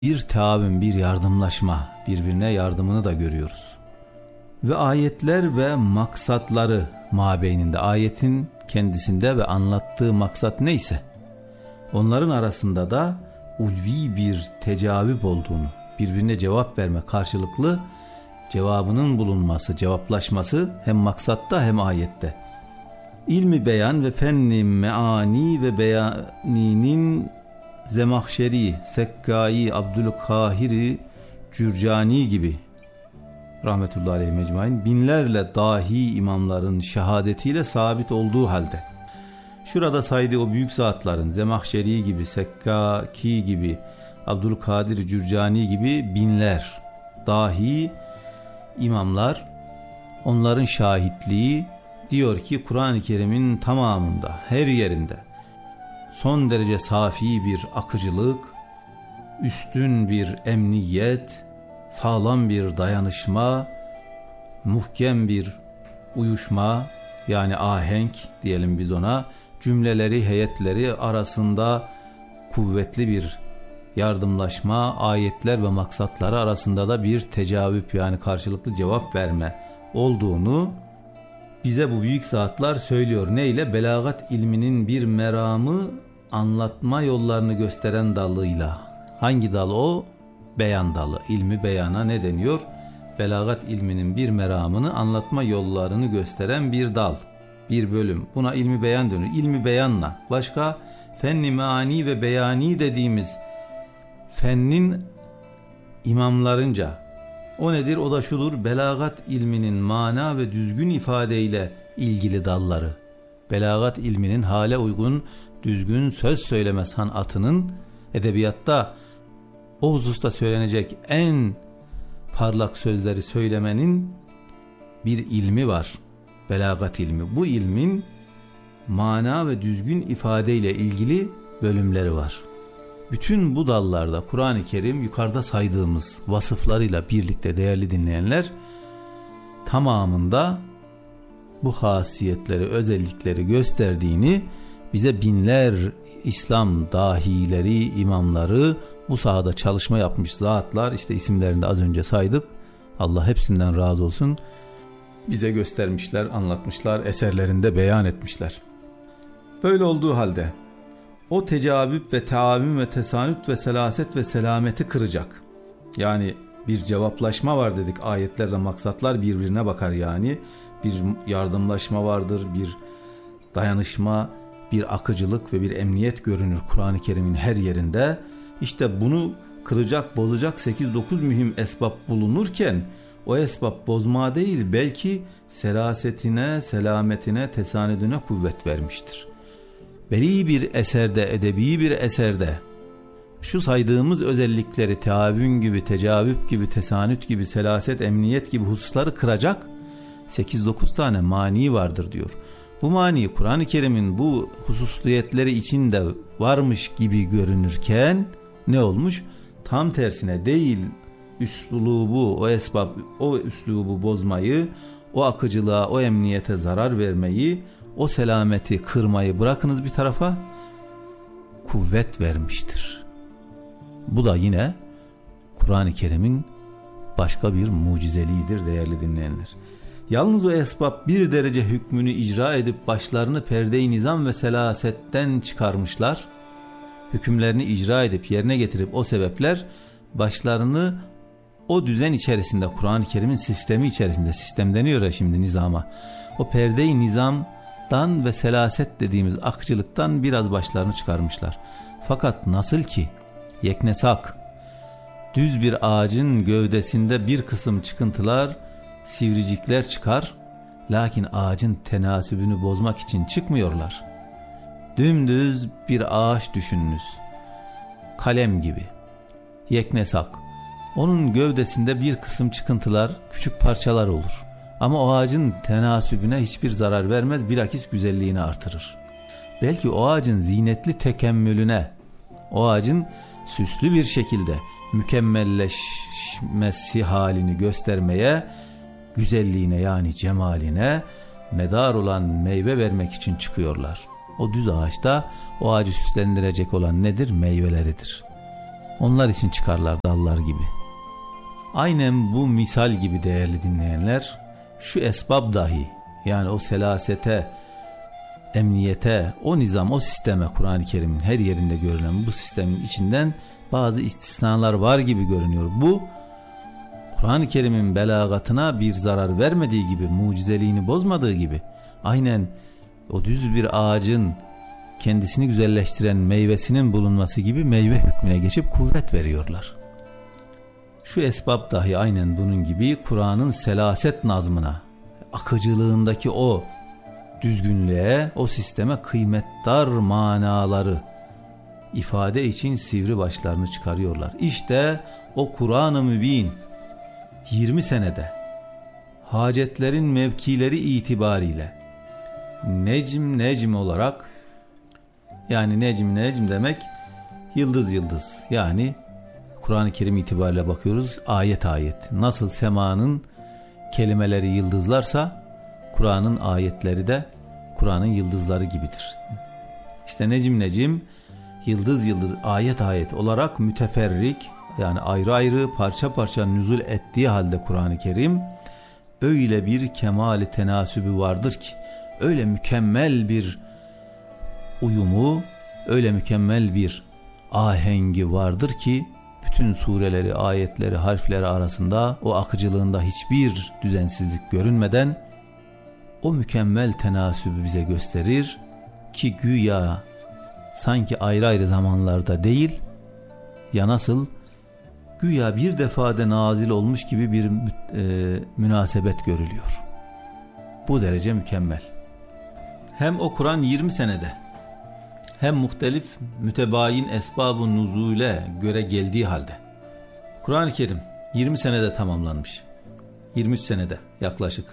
bir taavün, bir yardımlaşma, birbirine yardımını da görüyoruz. Ve ayetler ve maksatları mabeyninde, ayetin kendisinde ve anlattığı maksat neyse, onların arasında da ulvi bir tecavüp olduğunu, birbirine cevap verme, karşılıklı cevabının bulunması, cevaplaşması hem maksatta hem ayette. İlmi beyan ve fenni meani ve beyaninin Zemahşeri, Sekkai, Abdülkahiri, Cürcani gibi rahmetullahi aleyhi mecmain binlerle dahi imamların şehadetiyle sabit olduğu halde şurada saydığı o büyük zatların Zemahşeri gibi, Sekkaki gibi, Abdülkadir Cürcani gibi binler dahi imamlar, onların şahitliği diyor ki Kur'an-ı Kerim'in tamamında, her yerinde son derece safi bir akıcılık, üstün bir emniyet, sağlam bir dayanışma, muhkem bir uyuşma, yani ahenk diyelim biz ona, cümleleri, heyetleri arasında kuvvetli bir yardımlaşma, ayetler ve maksatları arasında da bir tecavüp, yani karşılıklı cevap verme olduğunu bize bu büyük zatlar söylüyor. Neyle? Belagat ilminin bir meramı, anlatma yollarını gösteren dalıyla. Hangi dal o? Beyan dalı. İlmi beyana ne deniyor? Belagat ilminin bir meramını, anlatma yollarını gösteren bir dal, bir bölüm. Buna ilmi beyan deniyor. İlmi beyanla başka fenni meani ve beyani dediğimiz fennin imamlarınca, o nedir? O da şudur: belagat ilminin mana ve düzgün ifadeyle ilgili dalları. Belagat ilminin hale uygun, düzgün söz söyleme sanatının, edebiyatta o hususta söylenecek en parlak sözleri söylemenin bir ilmi var. Belagat ilmi. Bu ilmin mana ve düzgün ifadeyle ilgili bölümleri var. Bütün bu dallarda Kur'an-ı Kerim yukarıda saydığımız vasıflarıyla birlikte değerli dinleyenler tamamında bu hasiyetleri, özellikleri gösterdiğini bize binler İslam dahileri, imamları, bu sahada çalışma yapmış zatlar, işte isimlerini de az önce saydık. Allah hepsinden razı olsun. Bize göstermişler, anlatmışlar, eserlerinde beyan etmişler. Böyle olduğu halde o tecavüp ve taavün ve tesanüt ve selaset ve selameti kıracak. Yani bir cevaplaşma var dedik, ayetlerle maksatlar birbirine bakar yani. Bir yardımlaşma vardır, bir dayanışma, bir akıcılık ve bir emniyet görünür Kur'an-ı Kerim'in her yerinde. İşte bunu kıracak, bozacak 8-9 mühim esbab bulunurken o esbab bozma değil, belki selasetine, selametine, tesanüdüne kuvvet vermiştir. Beri bir eserde, edebi bir eserde şu saydığımız özellikleri, taavün gibi, tecavüp gibi, tesanüt gibi, selaset, emniyet gibi hususları kıracak 8-9 tane mani vardır diyor. Bu mani Kur'an-ı Kerim'in bu hususiyetleri içinde varmış gibi görünürken ne olmuş? Tam tersine değil, üslubu, o esbab, o üslubu bozmayı, o akıcılığa, o emniyete zarar vermeyi, o selameti kırmayı bırakınız bir tarafa, kuvvet vermiştir. Bu da yine Kur'an-ı Kerim'in başka bir mucizeliğidir değerli dinleyenler. Yalnız o esbab bir derece hükmünü icra edip başlarını perde-i nizam ve selasetten çıkarmışlar. Hükümlerini icra edip yerine getirip o sebepler başlarını o düzen içerisinde, Kur'an-ı Kerim'in sistemi içerisinde, sistem deniyor ya şimdi nizama, o perde-i nizamdan ve selaset dediğimiz akıcılıktan biraz başlarını çıkarmışlar. Fakat nasıl ki yeknesak, düz bir ağacın gövdesinde bir kısım çıkıntılar, sivricikler çıkar, lakin ağacın tenasübünü bozmak için çıkmıyorlar. Dümdüz bir ağaç düşününüz, kalem gibi, yeknesak. Onun gövdesinde bir kısım çıkıntılar, küçük parçalar olur. Ama o ağacın tenasübüne hiçbir zarar vermez, bilakis güzelliğini artırır. Belki o ağacın zinetli tekemmülüne, o ağacın süslü bir şekilde mükemmelleşmesi halini göstermeye, güzelliğine yani cemaline medar olan meyve vermek için çıkıyorlar. O düz ağaçta o ağacı süslendirecek olan nedir? Meyveleridir. Onlar için çıkarlar dallar gibi. Aynen bu misal gibi değerli dinleyenler, şu esbab dahi, yani o selasete, emniyete, o nizam, o sisteme, Kur'an-ı Kerim'in her yerinde görülen bu sistemin içinden bazı istisnalar var gibi görünüyor. Bu Kur'an-ı Kerim'in belagatına bir zarar vermediği gibi, mucizeliğini bozmadığı gibi, aynen o düz bir ağacın kendisini güzelleştiren meyvesinin bulunması gibi meyve hükmüne geçip kuvvet veriyorlar. Şu esbab dahi aynen bunun gibi Kur'an'ın selaset nazmına, akıcılığındaki o düzgünlüğe, o sisteme kıymetdar manaları ifade için sivri başlarını çıkarıyorlar. İşte o Kur'an-ı Mübin 20 senede hacetlerin mevkileri itibariyle necm necm olarak, yani necm demek yıldız yıldız, yani Kur'an-ı Kerim itibariyle bakıyoruz ayet ayet. Nasıl semanın kelimeleri yıldızlarsa Kur'an'ın ayetleri de Kur'an'ın yıldızları gibidir. İşte necm yıldız yıldız, ayet ayet olarak müteferrik, yani ayrı ayrı parça parça nüzul ettiği halde Kur'an-ı Kerim öyle bir kemali tenasübü vardır ki, öyle mükemmel bir uyumu, öyle mükemmel bir ahengi vardır ki bütün sureleri, ayetleri, harfleri arasında o akıcılığında hiçbir düzensizlik görünmeden o mükemmel tenasübü bize gösterir ki güya sanki ayrı ayrı zamanlarda değil, ya nasıl güya bir defade nazil olmuş gibi bir münasebet görülüyor. Bu derece mükemmel. Hem o Kur'an 20 senede hem muhtelif mütebayin esbab-ı nuzule göre geldiği halde Kur'an-ı Kerim 20 senede tamamlanmış. 23 senede yaklaşık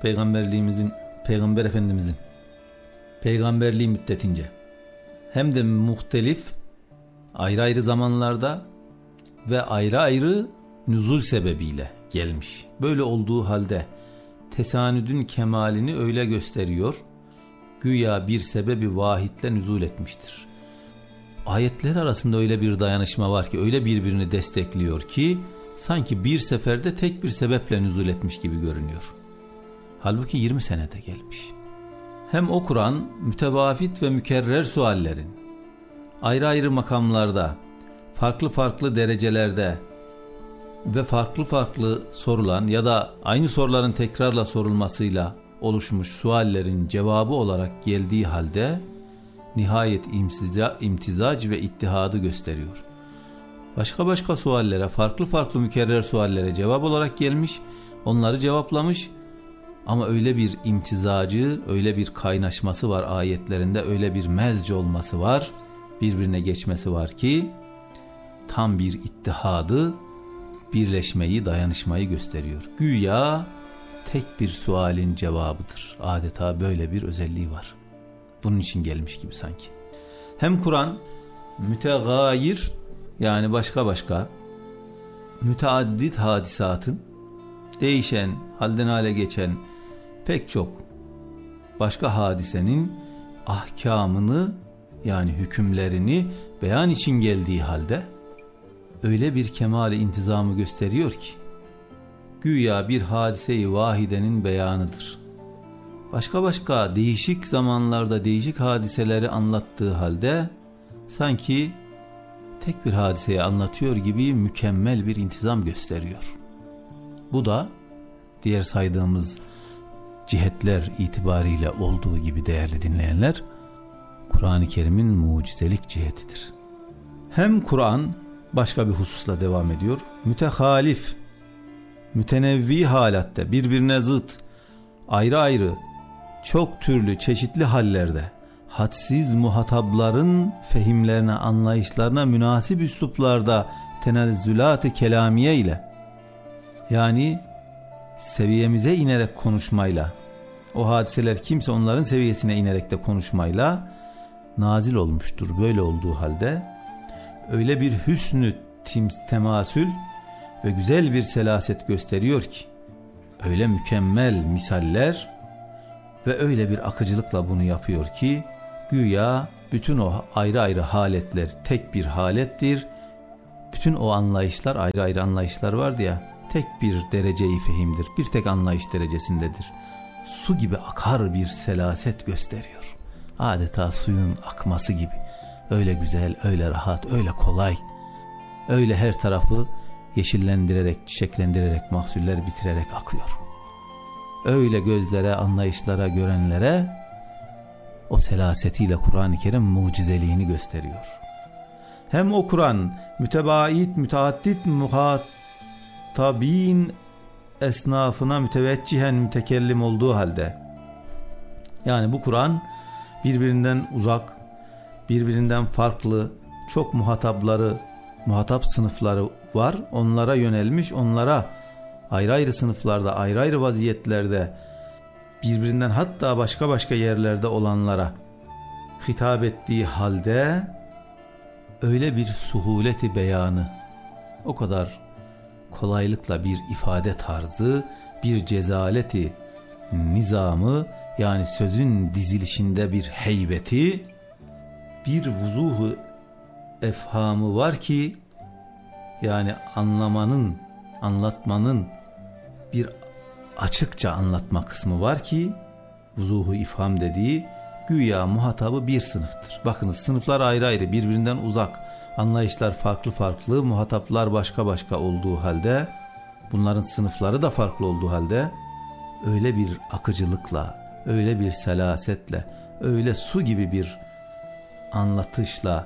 Peygamber Efendimizin peygamberliği müddetince, hem de muhtelif ayrı ayrı zamanlarda ve ayrı ayrı nüzul sebebiyle gelmiş. Böyle olduğu halde tesanüdün kemalini öyle gösteriyor, güya bir sebebi vahitle nüzul etmiştir. Ayetler arasında öyle bir dayanışma var ki, öyle birbirini destekliyor ki sanki bir seferde tek bir sebeple nüzul etmiş gibi görünüyor. Halbuki 20 senede gelmiş. Hem o Kur'an mütevafit ve mükerrer suallerin ayrı ayrı makamlarda, farklı farklı derecelerde ve farklı farklı sorulan ya da aynı soruların tekrarla sorulmasıyla oluşmuş suallerin cevabı olarak geldiği halde nihayet imtizac ve ittihadı gösteriyor. Başka suallere, farklı farklı mükerrer suallere cevap olarak gelmiş, onları cevaplamış ama öyle bir imtizacı, öyle bir kaynaşması var ayetlerinde, öyle bir mezc olması var, birbirine geçmesi var ki tam bir ittihadı, birleşmeyi, dayanışmayı gösteriyor. Güya tek bir sualin cevabıdır. Adeta böyle bir özelliği var. Bunun için gelmiş gibi sanki. Hem Kur'an mütegayir, yani başka müteaddit hadisatın, değişen, halden hale geçen pek çok başka hadisenin ahkamını, yani hükümlerini beyan için geldiği halde öyle bir kemali intizamı gösteriyor ki güya bir hadise-i vahidenin beyanıdır. Başka değişik zamanlarda değişik hadiseleri anlattığı halde sanki tek bir hadiseyi anlatıyor gibi mükemmel bir intizam gösteriyor. Bu da diğer saydığımız cihetler itibariyle olduğu gibi değerli dinleyenler, Kur'an-ı Kerim'in mucizelik cihetidir. Hem Kur'an başka bir hususla devam ediyor. Mütehalif, mütenevvi halatte, birbirine zıt, ayrı ayrı, çok türlü, çeşitli hallerde hadsiz muhatapların fehimlerine, anlayışlarına münasip üsluplarda tenezzülat-ı kelamiye ile, yani seviyemize inerek konuşmayla, o hadiseler kimse onların seviyesine inerek de konuşmayla nazil olmuştur. Böyle olduğu halde öyle bir hüsnü temasül ve güzel bir selaset gösteriyor ki, öyle mükemmel misaller ve öyle bir akıcılıkla bunu yapıyor ki güya bütün o ayrı ayrı haletler tek bir halettir. Bütün o anlayışlar, ayrı ayrı anlayışlar vardı ya, tek bir derece-i fehimdir. Bir tek anlayış derecesindedir. Su gibi akar bir selaset gösteriyor. Adeta suyun akması gibi. Öyle güzel, öyle rahat, öyle kolay. Öyle her tarafı yeşillendirerek, çiçeklendirerek, mahsuller bitirerek akıyor. Öyle gözlere, anlayışlara, görenlere o selasetiyle Kur'an-ı Kerim mucizeliğini gösteriyor. Hem o Kur'an mütebait, müteaddit, muhatabin esnafına müteveccühen mütekellim olduğu halde, yani bu Kur'an birbirinden uzak, birbirinden farklı, çok muhatap sınıfları var. Onlara yönelmiş, onlara ayrı ayrı sınıflarda, ayrı ayrı vaziyetlerde, birbirinden hatta başka yerlerde olanlara hitap ettiği halde öyle bir suhuleti beyanı, o kadar kolaylıkla bir ifade tarzı, bir cezaleti nizamı, yani sözün dizilişinde bir heybeti, bir vuzuhu efhamı var ki, yani anlatmanın bir açıkça anlatma kısmı var ki, vuzuhu ifham dediği, güya muhatabı bir sınıftır. Bakınız, sınıflar ayrı ayrı, birbirinden uzak, anlayışlar farklı, muhataplar başka olduğu halde, bunların sınıfları da farklı olduğu halde, öyle bir akıcılıkla, öyle bir selasetle, öyle su gibi bir anlatışla,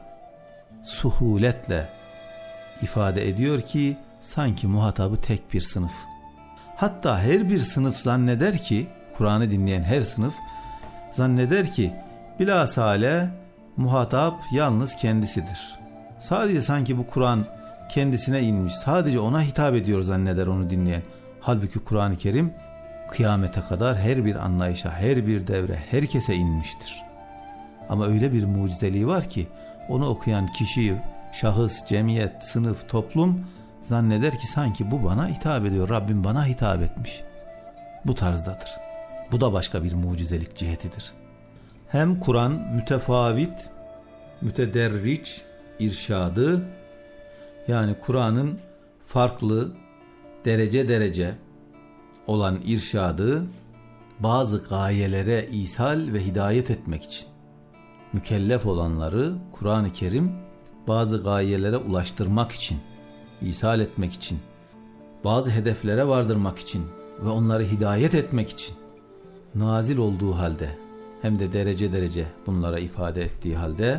suhuletle ifade ediyor ki sanki muhatabı tek bir sınıf. Hatta her bir sınıf zanneder ki, Kur'an'ı dinleyen her sınıf zanneder ki bilhassa muhatap yalnız kendisidir. Sadece sanki bu Kur'an kendisine inmiş, sadece ona hitap ediyor zanneder onu dinleyen. Halbuki Kur'an-ı Kerim kıyamete kadar her bir anlayışa, her bir devre, herkese inmiştir. Ama öyle bir mucizeliği var ki onu okuyan kişi, şahıs, cemiyet, sınıf, toplum zanneder ki sanki bu bana hitap ediyor, Rabbim bana hitap etmiş. Bu tarzdadır. Bu da başka bir mucizelik cihetidir. Hem Kur'an mütefavit, mütederriç irşadı, yani Kur'an'ın farklı derece olan irşadı, bazı gayelere ishal ve hidayet etmek için mükellef olanları Kur'an-ı Kerim bazı gayelere ulaştırmak için, ishal etmek için, bazı hedeflere vardırmak için ve onları hidayet etmek için nazil olduğu halde, hem de derece bunlara ifade ettiği halde,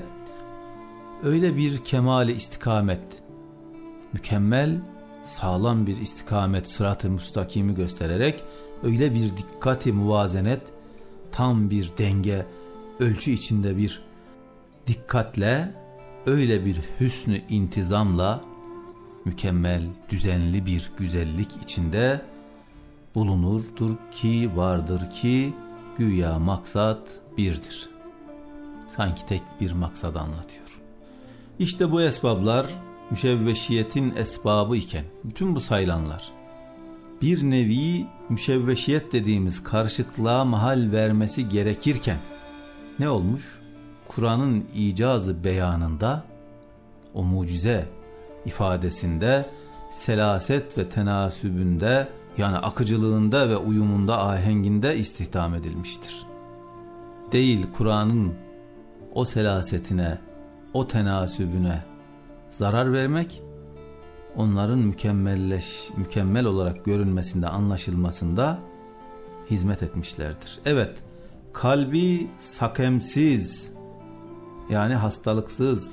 öyle bir kemali istikamet, mükemmel, sağlam bir istikamet, sırat-ı müstakimi göstererek, öyle bir dikkati muvazenet, tam bir denge, ölçü içinde bir dikkatle, öyle bir hüsnü intizamla, mükemmel, düzenli bir güzellik içinde bulunurdur ki, vardır ki, güya maksat birdir. Sanki tek bir maksadı anlatıyor. İşte bu esbablar, müşevveşiyetin esbabı iken, bütün bu sayılanlar, bir nevi müşevveşiyet dediğimiz karışıklığa mahal vermesi gerekirken, ne olmuş? Kur'an'ın icazı beyanında, o mucize ifadesinde, selaset ve tenasübünde, yani akıcılığında ve uyumunda, ahenginde istihdam edilmiştir. Değil Kur'an'ın o selasetine, o tenasübüne zarar vermek, onların mükemmel olarak görünmesinde, anlaşılmasında hizmet etmişlerdir. Evet, kalbi sakemsiz, yani hastalıksız,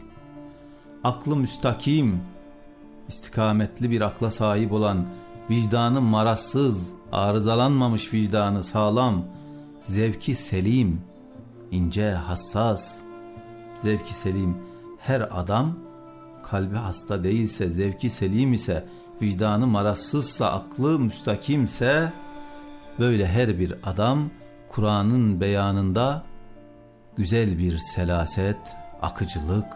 aklı müstakim, istikametli bir akla sahip olan, vicdanı marazsız, arızalanmamış vicdanı sağlam, zevki selim, ince, hassas, zevki selim her adam, kalbi hasta değilse, zevki selim ise, vicdanı marazsızsa, aklı müstakimse, böyle her bir adam Kur'an'ın beyanında güzel bir selaset, akıcılık,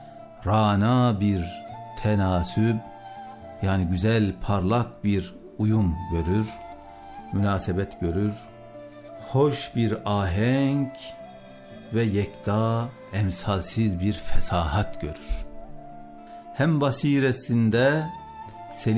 rana bir tenasüb, yani güzel parlak bir uyum görür, münasebet görür, hoş bir ahenk ve yekta emsalsiz bir fesahat görür. hem basiretinde